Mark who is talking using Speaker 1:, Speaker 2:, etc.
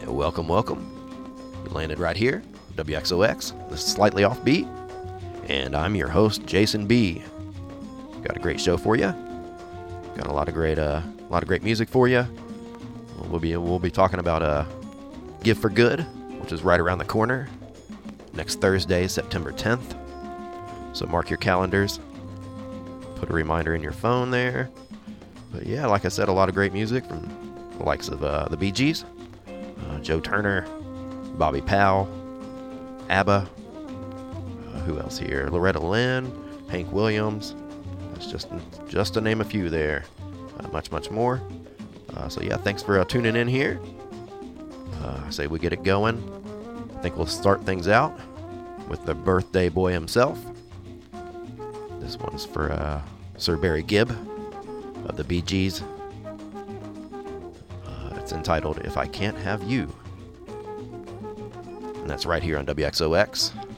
Speaker 1: Welcome, welcome. You landed right here, WXOX. This is Slightly Offbeat, and I'm your host, Jason B. Got a great show for you. Got a lot of great music for you. We'll be talking about Give for Good, which is right around the corner, next Thursday, September 10th. So mark your calendars. Put a reminder in your phone there. But yeah, like I said, a lot of great music from the likes of the Bee Gees, Joe Turner, Bobby Powell, ABBA, who else here? Loretta Lynn, Hank Williams. That's just to name a few there. Much more. So yeah, thanks for tuning in here. I say we get it going. I think we'll start things out with the birthday boy himself. This one's for Sir Barry Gibb of the Bee Gees. It's entitled If I Can't Have You. And that's right here on WXOX.